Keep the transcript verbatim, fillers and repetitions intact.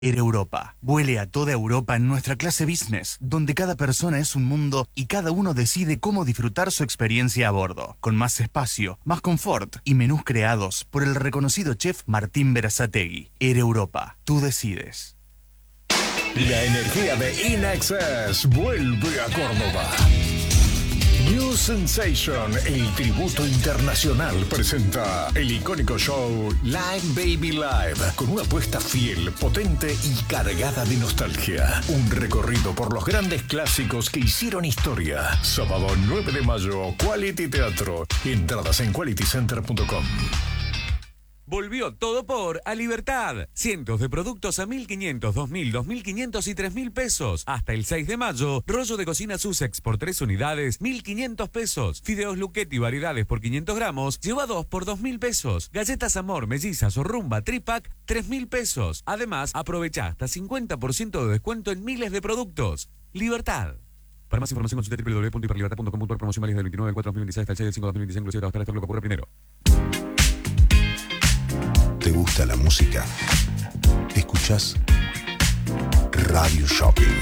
Air Europa. Vuele a toda Europa en nuestra clase business, donde cada persona es un mundo y cada uno decide cómo disfrutar su experiencia a bordo, con más espacio, más confort y menús creados por el reconocido chef Martín Berazategui. Air Europa, tú decides. La energía de InAccess vuelve a Córdoba. New Sensation, el tributo internacional, presenta el icónico show Live Baby Live, con una apuesta fiel, potente y cargada de nostalgia. Un recorrido por los grandes clásicos que hicieron historia. Sábado nueve de mayo, Quality Teatro. Entradas en quality center punto com. Volvió todo por A Libertad. Cientos de productos a mil quinientos, dos mil, dos mil quinientos y tres mil pesos. Hasta el seis de mayo, rollo de cocina Sussex por tres unidades, mil quinientos pesos. Fideos Luchetti variedades por quinientos gramos, lleva dos por dos mil pesos. Galletas Amor, mellizas o rumba tripack, tres mil pesos. Además, aprovecha hasta cincuenta por ciento de descuento en miles de productos. Libertad. Para más información consulta doble u doble u doble u punto hiperlibertad punto com punto ar. Promoción válida del veintinueve del cuatro de dos mil veintiséis hasta el seis del cinco de dos mil veinticinco, inclusive hasta esto lo que ocurre primero. ¿Te gusta la música? ¿Escuchás Radio Shopping?